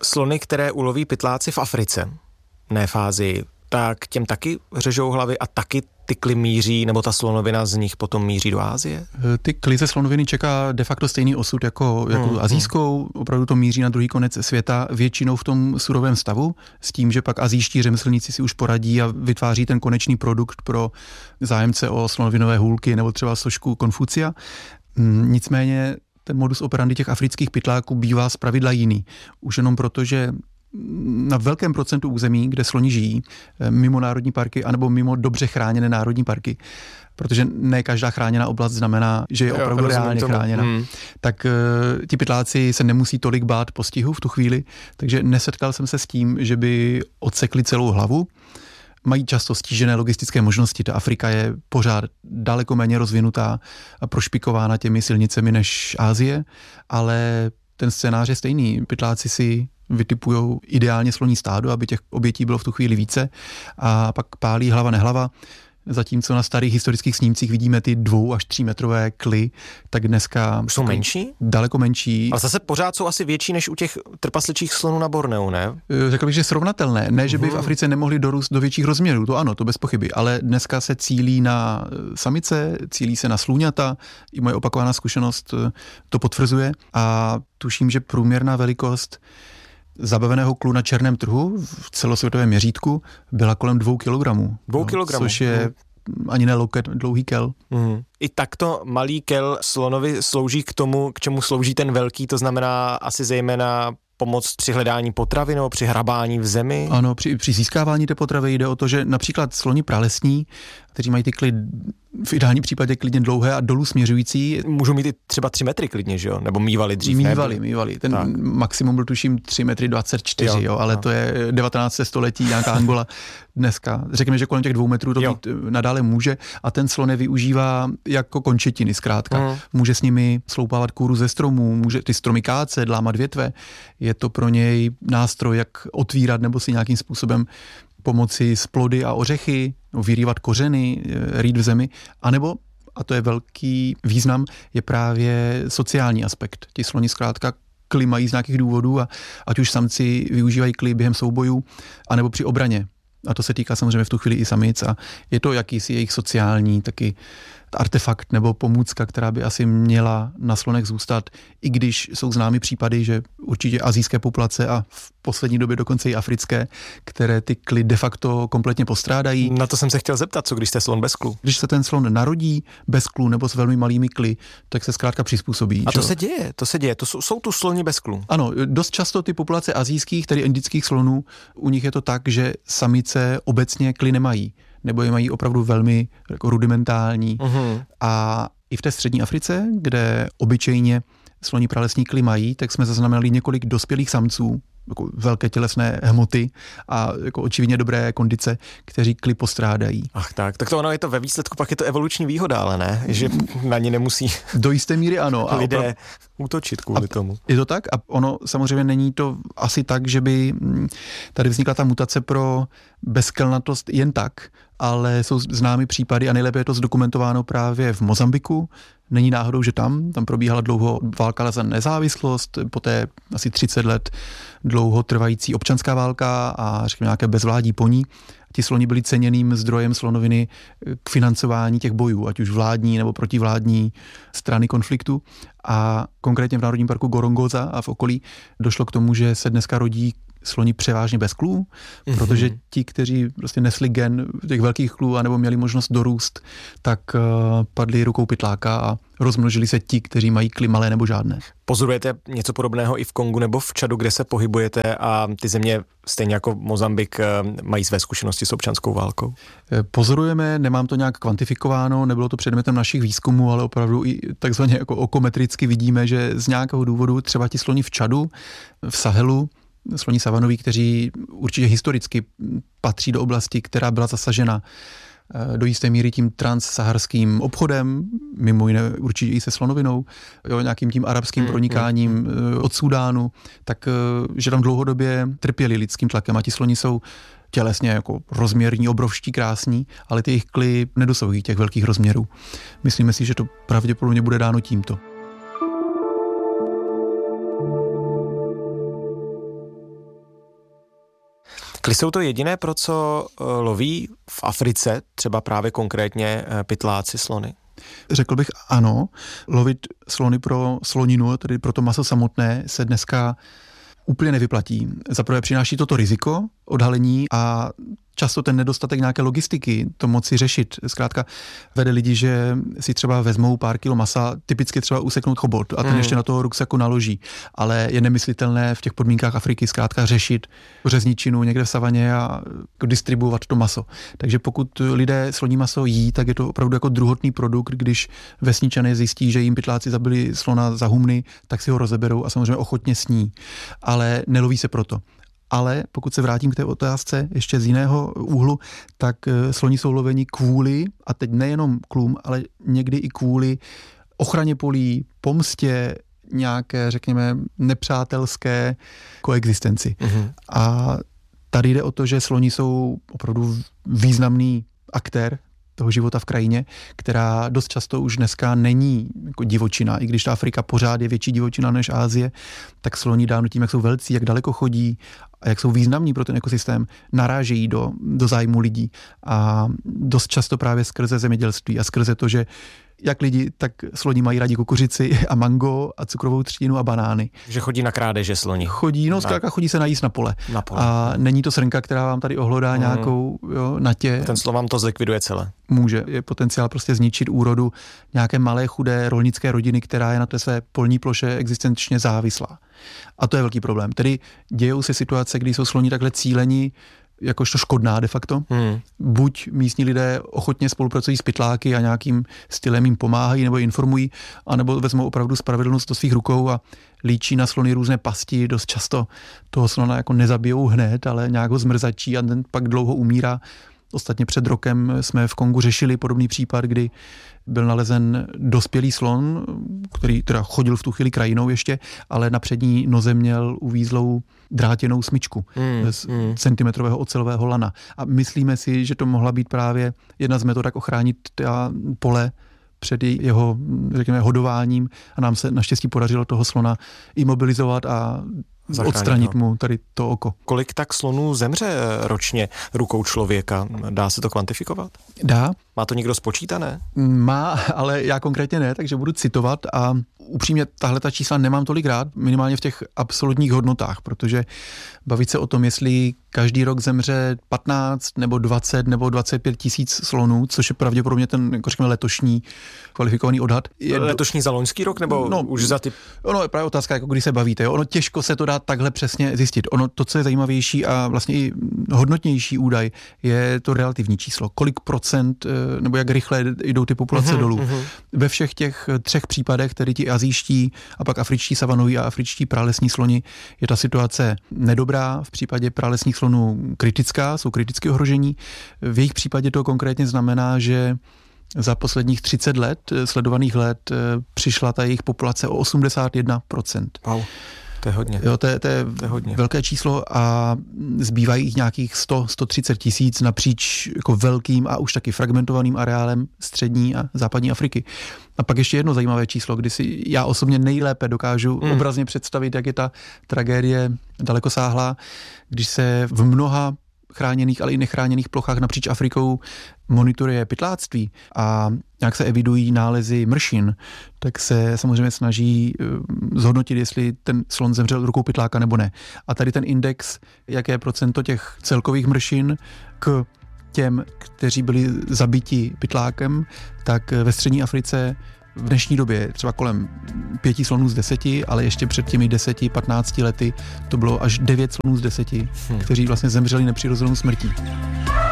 slony, které uloví pytláci v Africe, ne v Ázii, tak těm taky řežou hlavy a taky ty kly míří, nebo ta slonovina z nich potom míří do Asie? Ty kly ze slonoviny čeká de facto stejný osud jako asijskou, opravdu to míří na druhý konec světa, většinou v tom surovém stavu, s tím, že pak asijští řemeslníci si už poradí a vytváří ten konečný produkt pro zájemce o slonovinové hůlky nebo třeba sošku Konfucia. Nicméně ten modus operandi těch afrických pytláků bývá zpravidla jiný. Už jenom proto, že na velkém procentu území, kde sloni žijí, mimo národní parky anebo mimo dobře chráněné národní parky, protože ne každá chráněná oblast znamená, že je opravdu reálně chráněna, tak ti pytláci se nemusí tolik bát postihu v tu chvíli, takže nesetkal jsem se s tím, že by odsekli celou hlavu. Mají často stížené logistické možnosti. Ta Afrika je pořád daleko méně rozvinutá a prošpikována těmi silnicemi než Asie, ale ten scénář je stejný. Pytláci si vytipujou ideálně sloní stádo, aby těch obětí bylo v tu chvíli více a pak pálí hlava nehlava. Zatímco na starých historických snímcích vidíme ty 2 až 3 metrové kly, tak dneska už jsou menší? Daleko menší. Ale zase pořád jsou asi větší než u těch trpasličích slonů na Borneu, ne? Řekl bych, že srovnatelné. Ne, že by v Africe nemohli dorůst do větších rozměrů, to ano, to bez pochyby, ale dneska se cílí na samice, cílí se na slůňata, i moje opakovaná zkušenost to potvrzuje a tuším, že průměrná velikost zabaveného klu na černém trhu v celosvětovém měřítku byla kolem 2 kilogramů. 2 kilogramů. Což je ani ne loket, dlouhý kel. I takto malý kel slonovi slouží k tomu, k čemu slouží ten velký, to znamená asi zejména pomoc při hledání potravy nebo při hrabání v zemi? Ano, při získávání té potravy jde o to, že například sloni pralesní, kteří mají ty kly v ideálním případě klidně dlouhé a dolů směřující. Můžou mít i třeba 3 metry klidně, že jo? Nebo mívali dřív? Mívali. Ten tak. Maximum byl tuším 3 metry 24, jo, ale to je 19. století, nějaká Angola dneska. Řekněme, že kolem těch 2 metrů to být nadále může a ten slon je využívá jako končetiny zkrátka. Může s nimi sloupávat kůru ze stromů, může ty stromy kácet, lámat větve. Je to pro něj nástroj, jak otvírat nebo si nějakým způsobem pomoci s plody a ořechy, vyrývat kořeny, rýt v zemi, anebo, a to je velký význam, je právě sociální aspekt. Ti sloni zkrátka kly mají z nějakých důvodů a ať už samci využívají kly během soubojů, anebo při obraně. A to se týká samozřejmě v tu chvíli i samic a je to jakýsi jejich sociální taky artefakt nebo pomůcka, která by asi měla na slonech zůstat, i když jsou známy případy, že určitě asijské populace a v poslední době dokonce i africké, které ty kly de facto kompletně postrádají. Na to jsem se chtěl zeptat, co když jste slon bez klu? Když se ten slon narodí bez klu nebo s velmi malými kly, tak se zkrátka přizpůsobí. A to se děje, to jsou tu sloni bez klu. Ano, dost často ty populace asijských, tedy indických slonů, u nich je to tak, že samice obecně kly nemají, nebo je mají opravdu velmi jako rudimentální. A i v té střední Africe, kde obyčejně sloni pralesní kly mají, tak jsme zaznamenali několik dospělých samců, jako velké tělesné hmoty a jako očividně dobré kondice, kteří kly postrádají. Ach tak to ono je to ve výsledku, pak je to evoluční výhoda, ale ne, že na ně nemusí do jisté míry ano. A lidé útočit kvůli tomu. Je to tak? A ono samozřejmě není to asi tak, že by tady vznikla ta mutace pro bezkelnatost jen tak, ale jsou známy případy a nejlépe je to zdokumentováno právě v Mozambiku. Není náhodou, že tam probíhala dlouho válka za nezávislost, poté asi 30 let dlouho trvající občanská válka a řekněme nějaké bezvládí po ní. Ti sloni byli ceněným zdrojem slonoviny k financování těch bojů, ať už vládní nebo protivládní strany konfliktu. A konkrétně v Národním parku Gorongosa a v okolí došlo k tomu, že se dneska rodí sloni převážně bez klů, protože ti, kteří prostě nesli gen těch velkých klů anebo měli možnost dorůst, tak padli rukou pytláka a rozmnožili se ti, kteří mají kly malé nebo žádné. Pozorujete něco podobného i v Kongu nebo v Čadu, kde se pohybujete a ty země, stejně jako Mozambik, mají své zkušenosti s občanskou válkou? Pozorujeme, nemám to nějak kvantifikováno, nebylo to předmětem našich výzkumů, ale opravdu i takzvaně jako okometricky vidíme, že z nějakého důvodu třeba ti sloni v Čadu, v Sahelu, sloni savanoví, kteří určitě historicky patří do oblasti, která byla zasažena do jisté míry tím transsaharským obchodem, mimo jiné určitě i se slonovinou, nějakým tím arabským pronikáním od Súdánu, tak že tam dlouhodobě trpěli lidským tlakem a ti sloni jsou tělesně jako rozměrní, obrovští, krásní, ale ty jejich kly nedosahují těch velkých rozměrů. Myslíme si, že to pravděpodobně bude dáno tímto. Jsou to jediné, pro co loví v Africe, třeba právě konkrétně pytláci slony? Řekl bych ano. Lovit slony pro sloninu, tedy pro to maso samotné, se dneska úplně nevyplatí. Zaprvé přináší toto riziko odhalení a často ten nedostatek nějaké logistiky to moci řešit. Zkrátka vede lidi, že si třeba vezmou pár kilo masa, typicky třeba useknout chobot a ten ještě na toho ruksaku naloží. Ale je nemyslitelné v těch podmínkách Afriky zkrátka řešit řezničinu někde v savaně a distribuovat to maso. Takže pokud lidé sloní maso jí, tak je to opravdu jako druhotný produkt, když vesničané zjistí, že jim pytláci zabili slona za humny, tak si ho rozeberou a samozřejmě ochotně sní. Ale neloví se proto. Ale pokud se vrátím k té otázce ještě z jiného úhlu, tak sloni jsou loveni kvůli, a teď nejenom klům, ale někdy i kvůli ochraně polí, pomstě, nějaké, řekněme, nepřátelské koexistenci. A tady jde o to, že sloni jsou opravdu významný aktér toho života v krajině, která dost často už dneska není jako divočina. I když ta Afrika pořád je větší divočina než Asie, tak sloni dávno tím, jak jsou velcí, jak daleko chodí a jak jsou významní pro ten ekosystém, narážejí do zájmu lidí. A dost často právě skrze zemědělství a skrze to, že jak lidi, tak sloni mají rádi kukuřici a mango a cukrovou třtinu a banány. Že chodí na krádeže sloni. Zkrátka chodí se najíst na pole. A není to srnka, která vám tady ohlodá nějakou natě. Ten slon vám to zlikviduje celé. Může. Je potenciál prostě zničit úrodu nějaké malé, chudé rolnické rodiny, která je na té své polní ploše existenčně závislá. A to je velký problém. Tedy dějou se situace, kdy jsou sloni takhle cíleni jakožto škodná de facto. Buď místní lidé ochotně spolupracují s pytláky a nějakým stylem jim pomáhají nebo informují, anebo vezmou opravdu spravedlnost do svých rukou a líčí na slony různé pasti. Dost často toho slona jako nezabijou hned, ale nějak ho zmrzačí a ten pak dlouho umírá. Ostatně před rokem jsme v Kongu řešili podobný případ, kdy byl nalezen dospělý slon, který teda chodil v tu chvíli krajinou ještě, ale na přední noze měl uvízlou drátěnou smyčku z centimetrového ocelového lana. A myslíme si, že to mohla být právě jedna z metod, jak ochránit ta pole před jeho, řekněme, hodováním a nám se naštěstí podařilo toho slona imobilizovat a odstranit mu tady to oko. Kolik tak slonů zemře ročně rukou člověka? Dá se to kvantifikovat? Dá. Má to někdo spočítané? Má, ale já konkrétně ne, takže budu citovat a upřímně tahle ta čísla nemám tolik rád, minimálně v těch absolutních hodnotách, protože bavit se o tom, jestli každý rok zemře 15 nebo 20 nebo 25 tisíc slonů, což je pravděpodobně ten, jako řekněme, letošní kvalifikovaný odhad. Letošní za loňský rok nebo už za ty? Ono je právě otázka, jako když se bavíte. Jo? Ono těžko se to dá takhle přesně zjistit. Ono to, co je zajímavější a vlastně i hodnotnější údaj, je to relativní číslo. Kolik procent nebo jak rychle jdou ty populace dolů. Ve všech těch 3 případech, tedy ti asijští a pak afričtí savanoví a afričtí pralesní sloni, je ta situace nedobrá. V případě pralesních slonů kritická, jsou kriticky ohrožení. V jejich případě to konkrétně znamená, že za posledních 30 let, sledovaných let, přišla ta jejich populace o 81%. Wow. To je hodně. Jo, to je hodně. Velké číslo a zbývají jich nějakých 100-130 tisíc napříč jako velkým a už taky fragmentovaným areálem střední a západní Afriky. A pak ještě jedno zajímavé číslo, kdy si já osobně nejlépe dokážu obrazně představit, jak je ta tragédie dalekosáhlá, když se v mnoha chráněných, ale i nechráněných plochách napříč Afrikou monitoruje pytláctví a nějak se evidují nálezy mršin, tak se samozřejmě snaží zhodnotit, jestli ten slon zemřel rukou pytláka nebo ne. A tady ten index, jaké procento těch celkových mršin k těm, kteří byli zabiti pytlákem, tak ve střední Africe v dnešní době třeba kolem 5 slonů z 10, ale ještě před těmi 10-15 lety to bylo až 9 slonů z 10, kteří vlastně zemřeli nepřirozenou smrtí.